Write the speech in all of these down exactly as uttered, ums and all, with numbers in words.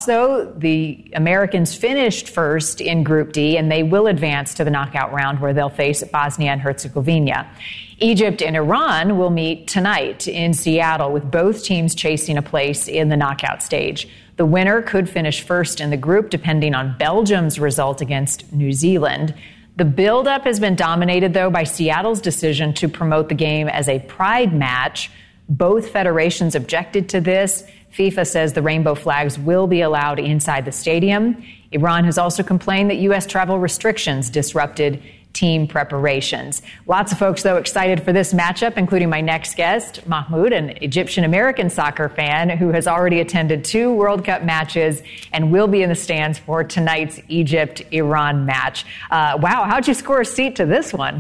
though, the Americans finished first in Group D, and they will advance to the knockout round where they'll face Bosnia and Herzegovina. Egypt and Iran will meet tonight in Seattle, with both teams chasing a place in the knockout stage. The winner could finish first in the group, depending on Belgium's result against New Zealand. The buildup has been dominated, though, by Seattle's decision to promote the game as a pride match. Both federations objected to this. FIFA says the rainbow flags will be allowed inside the stadium. Iran has also complained that U S travel restrictions disrupted team preparations. Lots of folks, though, excited for this matchup, including my next guest, Mahmoud, an Egyptian-American soccer fan who has already attended two World Cup matches and will be in the stands for tonight's Egypt-Iran match. Uh, wow, how'd you score a seat to this one?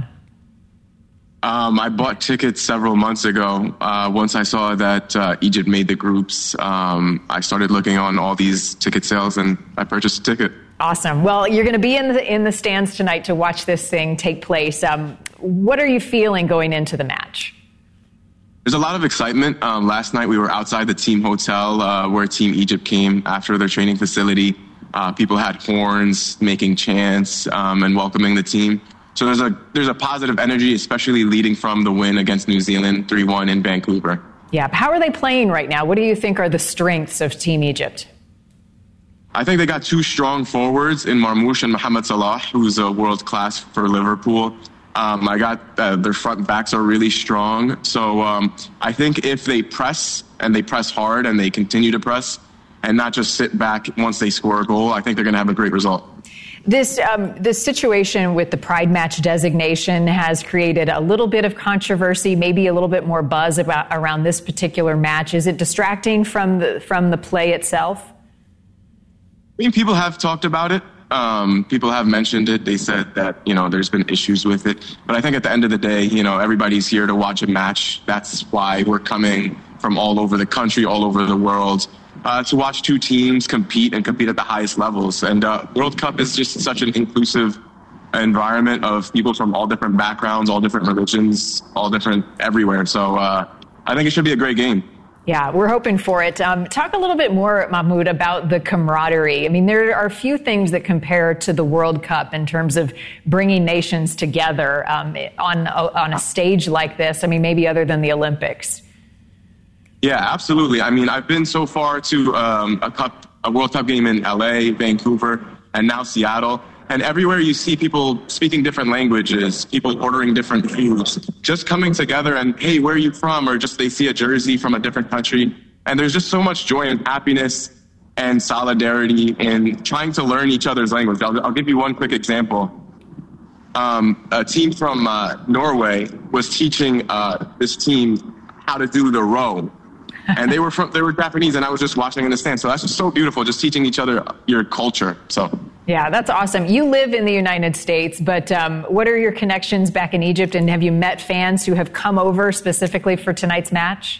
Um, I bought tickets several months ago. Uh, once I saw that uh, Egypt made the groups, um, I started looking on all these ticket sales and I purchased a ticket. Awesome. Well, you're going to be in the, in the stands tonight to watch this thing take place. Um, what are you feeling going into the match? There's a lot of excitement. Um, last night we were outside the team hotel uh, where Team Egypt came after their training facility. Uh, people had horns, making chants, um, and welcoming the team. So there's a there's a positive energy, especially leading from the win against New Zealand three one in Vancouver. Yeah. How are they playing right now? What do you think are the strengths of Team Egypt? I think they got two strong forwards in Marmoush and Mohamed Salah, who's a world class for Liverpool. Um, I got uh, their front backs are really strong. So um, I think if they press and they press hard and they continue to press and not just sit back once they score a goal, I think they're going to have a great result. This um, this situation with the Pride Match designation has created a little bit of controversy, maybe a little bit more buzz about around this particular match. Is it distracting from the from the play itself? I mean, people have talked about it. Um, people have mentioned it. They said that, you know, there's been issues with it. But I think at the end of the day, you know, everybody's here to watch a match. That's why we're coming from all over the country, all over the world, uh, to watch two teams compete and compete at the highest levels. And uh, World Cup is just such an inclusive environment of people from all different backgrounds, all different religions, all different everywhere. So uh, I think it should be a great game. Yeah, we're hoping for it. Um, talk a little bit more, Mahmoud, about the camaraderie. I mean, there are a few things that compare to the World Cup in terms of bringing nations together um, on, on a stage like this. I mean, maybe other than the Olympics. Yeah, absolutely. I mean, I've been so far to um, a cup, a World Cup game in L A, Vancouver, and now Seattle. And everywhere you see people speaking different languages, people ordering different foods, just coming together and, hey, where are you from? Or just they see a jersey from a different country. And there's just so much joy and happiness and solidarity in trying to learn each other's language. I'll, I'll give you one quick example. Um, a team from uh, Norway was teaching uh, this team how to do the row. And they were from they were Japanese, and I was just watching in the stand. So that's just so beautiful, just teaching each other your culture. So yeah, that's awesome. You live in the United States, but um, what are your connections back in Egypt? And have you met fans who have come over specifically for tonight's match?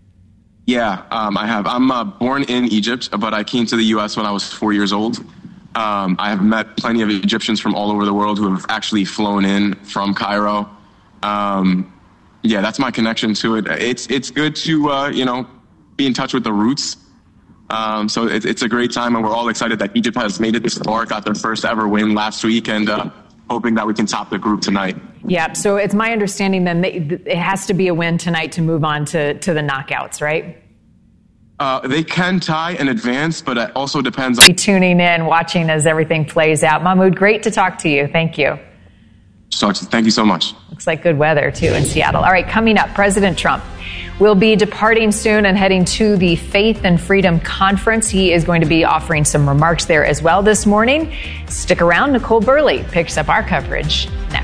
Yeah, um, I have. I'm uh, born in Egypt, but I came to the U S when I was four years old. Um, I have met plenty of Egyptians from all over the world who have actually flown in from Cairo. Um, Yeah, that's my connection to it. It's it's good to, uh, you know, be in touch with the roots. Um, so it, it's a great time, and we're all excited that Egypt has made it this far, got their first ever win last week, and uh, hoping that we can top the group tonight. Yeah, so it's my understanding then that it has to be a win tonight to move on to, to the knockouts, right? Uh, they can tie and advance, but it also depends on... Tuning in, watching as everything plays out. Mahmoud, great to talk to you. Thank you. So, thank you so much. Looks like good weather, too, in Seattle. All right, coming up, President Trump will be departing soon and heading to the Faith and Freedom Conference. He is going to be offering some remarks there as well this morning. Stick around. Nicole Burley picks up our coverage next.